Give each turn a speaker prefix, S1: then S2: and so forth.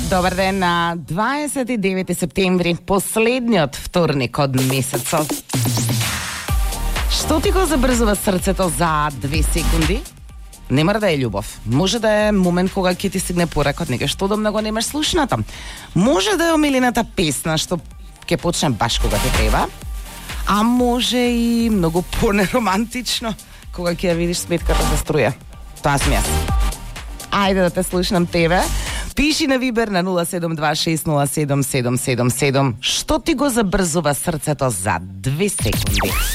S1: Dobar ден на 29 септември, последниот вторник од месецот. Што ти го забрзува срцето за 2 секунди? Не мора да е љубов. Може да е момент кога ќе ти стигне порака од некој што да многу немаш слушната. Може да е омилената песна што ќе почне баш кога ти треба. А може и многу понеромантично кога ќе ја видиш сметката за струја. Тоа сум јас. Ајде да те слушнам тебе. Пиши на Вибер на 0726077777. Што ти го забрзува срцето за 2 секунди?